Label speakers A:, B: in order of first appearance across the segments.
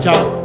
A: Chao.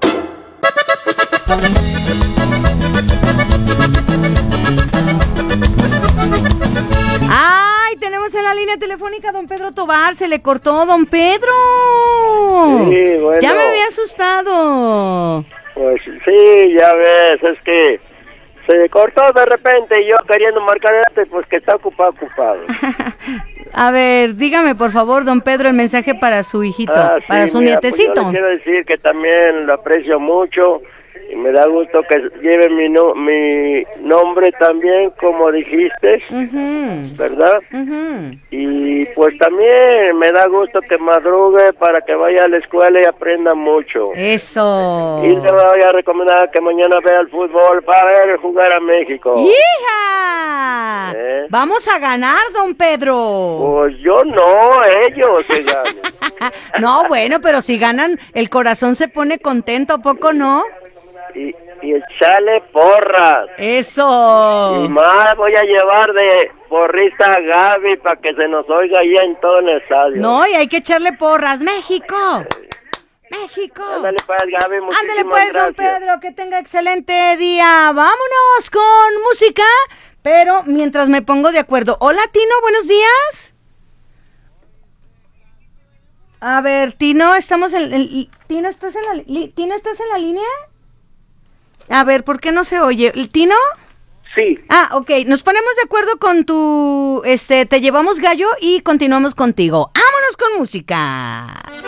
B: ¡Ay! Tenemos en la línea telefónica a don Pedro Tovar. Se le cortó, don Pedro.
C: Sí, bueno.
B: Ya me había asustado.
C: Pues sí, ya ves, es que se cortó de repente y yo queriendo marcarte, pues que está ocupado.
B: A ver, dígame por favor, don Pedro, el mensaje para su hijito,
C: Sí,
B: para su
C: mira,
B: nietecito.
C: Pues yo le quiero decir que también lo aprecio mucho y me da gusto que lleve mi nombre también, como dijiste, ¿verdad? Y pues también me da gusto que madrugue para que vaya a la escuela y aprenda mucho.
B: Eso.
C: Y le voy a recomendar que mañana vea el fútbol para ver jugar a México.
B: ¡Hija! Vamos a ganar, don Pedro.
C: Pues yo no, ellos que ganen.
B: No, bueno, pero si ganan, el corazón se pone contento, ¿a poco no?
C: Y echarle porras.
B: Eso.
C: Y más voy a llevar de porrista a Gaby para que se nos oiga ahí en todo el estadio.
B: No, y hay que echarle porras. ¡México! ¡México!
C: Ándale pues, Gaby, muchísimas
B: Ándale pues, don
C: gracias.
B: Pedro, que tenga excelente día. Vámonos con música, pero mientras me pongo de acuerdo. Hola, Tino, buenos días. A ver, Tino, estamos en... Tino, ¿estás en la línea? A ver, ¿por qué no se oye? ¿Tino?
C: Sí.
B: Ah, ok, nos ponemos de acuerdo con tu... te llevamos gallo y continuamos contigo. ¡Vámonos con música!